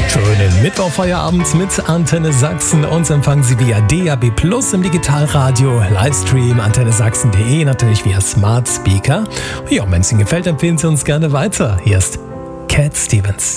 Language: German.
Schönen Mittwochfeierabend mit Antenne Sachsen. Uns empfangen Sie via DAB Plus im Digitalradio, Livestream, antennesachsen.de, natürlich via Smart Speaker. Ja, wenn es Ihnen gefällt, empfehlen Sie uns gerne weiter. Hier ist Cat Stevens.